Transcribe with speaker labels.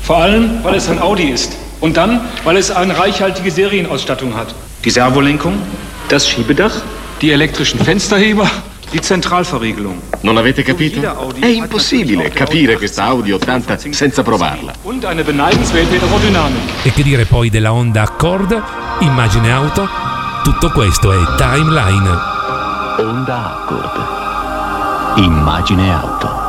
Speaker 1: Vor allem, weil es ein Audi ist. Und dann, weil es eine reichhaltige Serienausstattung hat. Die Servolenkung, das Schiebedach, die elektrischen Fensterheber, die Zentralverriegelung.
Speaker 2: Non avete capito? È impossibile capire questa Audi 80 senza provarla.
Speaker 1: Und eine beneidenswerte Aerodynamik.
Speaker 3: E che dire poi della Honda Accord, Immagine Auto? Tutto questo è Timeline.
Speaker 4: Honda Accord, Immagine Auto.